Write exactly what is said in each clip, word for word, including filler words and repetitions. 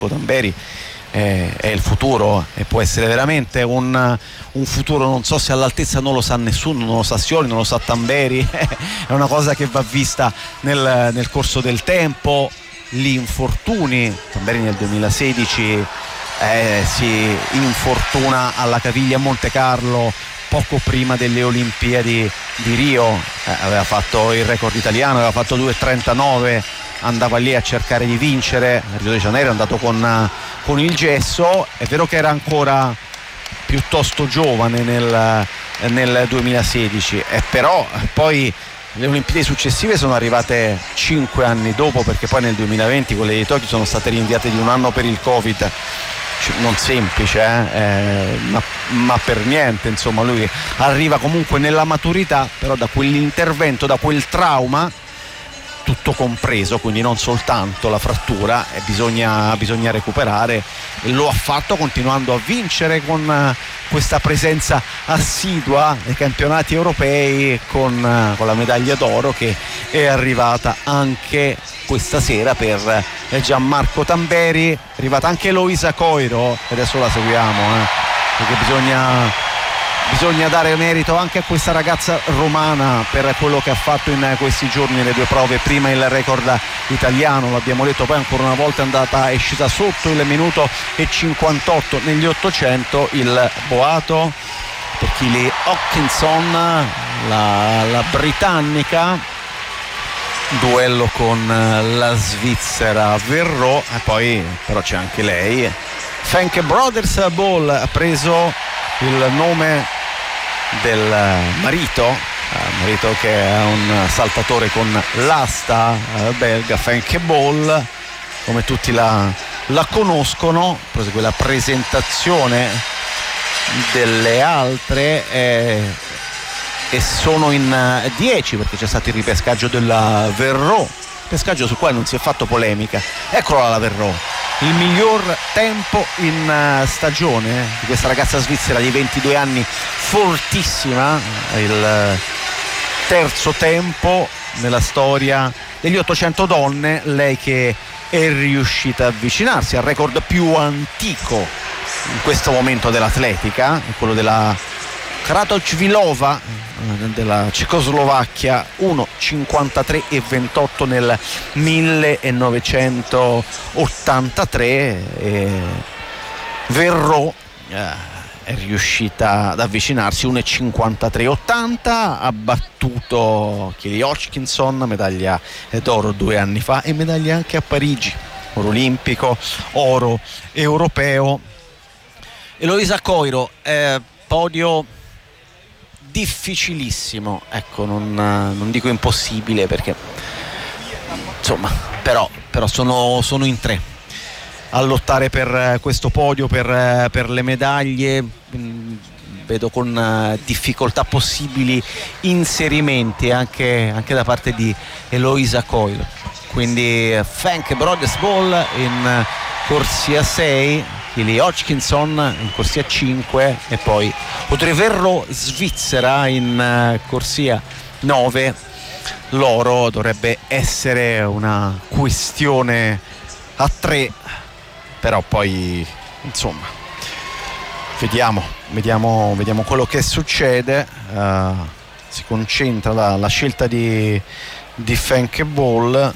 Tamberi è, è il futuro e può essere veramente un, un futuro, non so se all'altezza, non lo sa nessuno, non lo sa Scioli, non lo sa Tamberi, è una cosa che va vista nel, nel corso del tempo. Gli infortuni, Tamberi nel duemilasedici eh, si infortuna alla caviglia a Monte Carlo poco prima delle Olimpiadi di Rio, eh, aveva fatto il record italiano, aveva fatto due trentanove, andava lì a cercare di vincere. Rio de Janeiro è andato con, con il gesso. È vero che era ancora piuttosto giovane nel, nel duemilasedici, e però poi le Olimpiadi successive sono arrivate cinque anni dopo, perché poi nel duemilaventi quelle di Tokyo sono state rinviate di un anno per il Covid. Non semplice, eh? Eh, ma, ma per niente, insomma. Lui arriva comunque nella maturità, però da quell'intervento, da quel trauma, tutto compreso, quindi non soltanto la frattura, e bisogna, bisogna recuperare, e lo ha fatto continuando a vincere con uh, questa presenza assidua nei campionati europei, con, uh, con la medaglia d'oro che è arrivata anche questa sera per eh, Gianmarco Tamberi. È arrivata anche Eloisa Coiro, e adesso la seguiamo, eh, perché bisogna Bisogna dare merito anche a questa ragazza romana per quello che ha fatto in questi giorni nelle due prove. Prima il record italiano, l'abbiamo detto, poi ancora una volta è andata, è scesa sotto il minuto e cinquantotto negli ottocento. Il boato per Kylie Hopkinson, la, la britannica, duello con la svizzera Verreaux, e poi però c'è anche lei, Fenke Brothers Ball, ha preso il nome del marito, eh, marito che è un saltatore con l'asta eh, belga, Fenke Ball, come tutti la, la conoscono. Prosegue la presentazione delle altre eh, e sono in dieci, perché c'è stato il ripescaggio della Verreaux, pescaggio sul quale non si è fatto polemica. Eccola la Verreaux, il miglior tempo in stagione di questa ragazza svizzera di ventidue anni, fortissima, il terzo tempo nella storia degli ottocento donne, lei che è riuscita a avvicinarsi al record più antico in questo momento dell'atletica, quello della Kratochvilova della Cecoslovacchia, uno cinquantatré e ventotto nel millenovecentottantatré, e Verreaux eh, è riuscita ad avvicinarsi, uno cinquantatré ottanta, ha battuto Kylie Hopkinson, medaglia d'oro due anni fa, e medaglia anche a Parigi, oro olimpico, oro europeo. Eloisa Coiro, eh, podio difficilissimo, ecco, non, non dico impossibile, perché insomma, però, però sono, sono in tre a lottare per questo podio, per, per le medaglie. Vedo con difficoltà possibili inserimenti anche, anche da parte di Eloisa Coiro. Quindi Fenke Brothers Ball in corsia sei, Kylie Hopkinson in corsia cinque, e poi Audrey Verreaux svizzera in corsia nove. L'oro dovrebbe essere una questione a tre, però poi insomma vediamo vediamo, vediamo quello che succede. Uh, si concentra la, la scelta di, di Fenke Ball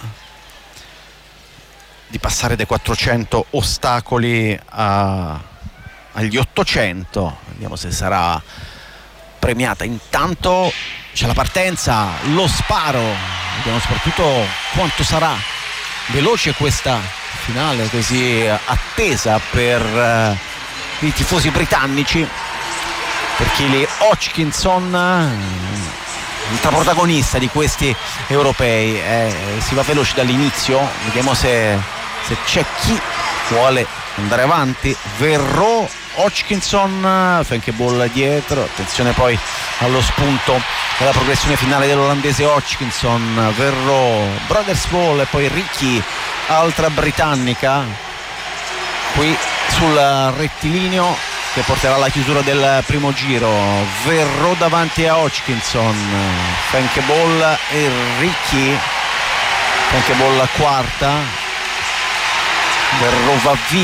di passare dai quattrocento ostacoli a, agli ottocento. Vediamo se sarà premiata. Intanto c'è la partenza, lo sparo, vediamo soprattutto quanto sarà veloce questa finale così attesa per uh, i tifosi britannici, per Kylie Hopkinson, il protagonista di questi europei. Eh, si va veloci dall'inizio, vediamo se, se c'è chi vuole andare avanti. Verreaux, Hopkinson, Fenke Ball dietro, attenzione poi allo spunto della progressione finale dell'olandese Hopkinson, Verreaux, Brothers Ball e poi Ricky, altra britannica qui sul rettilineo, che porterà alla chiusura del primo giro. Verreaux davanti a Hopkinson, Fenke Ball e Ricky, Fenke Ball quarta, del Rovavia